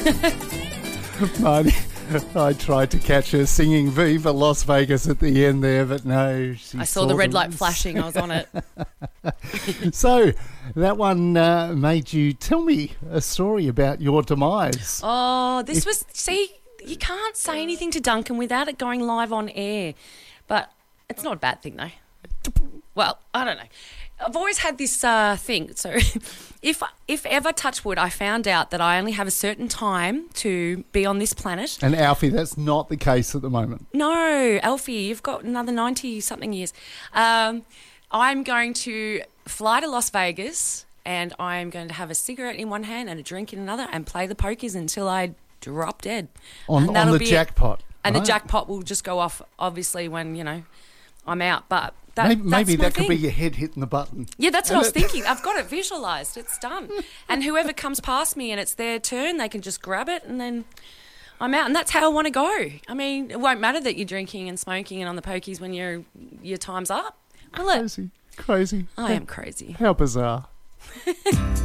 Marty, I tried to catch her singing Viva Las Vegas at the end there, but no. I saw the red light flashing. I was on it. So that one made you tell me a story about your demise. Oh, see, you can't say anything to Duncan without it going live on air. But it's not a bad thing, though. Well, I don't know. I've always had this thing. So if ever, touch wood, I found out that I only have a certain time to be on this planet. And Alfie, that's not the case at the moment. No, Alfie, you've got another 90-something years. I'm going to fly to Las Vegas and I'm going to have a cigarette in one hand and a drink in another and play the pokies until I drop dead. On the jackpot. And right? the jackpot will just go off, obviously, when, I'm out. But maybe that's that could be your head hitting the button. Yeah, that's what I was thinking. I've got it visualised. It's done. And whoever comes past me and it's their turn, they can just grab it and then I'm out. And that's how I want to go. I mean, it won't matter that you're drinking and smoking and on the pokies when your time's up. Will it? Crazy. I am crazy. How bizarre.